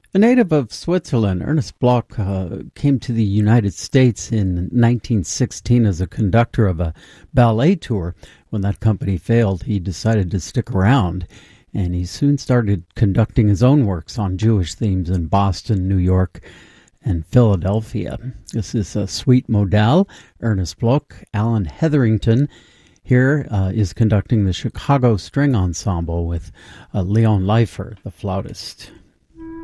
A native of Switzerland, Ernest Bloch came to the United States in 1916 as a conductor of a ballet tour. When that company failed, he decided to stick around, and he soon started conducting his own works on Jewish themes in Boston, New York, and Philadelphia. This is a Suite Modal, Ernest Bloch. Alan Hetherington here is conducting the Chicago String Ensemble with Leon Leifer, the flautist.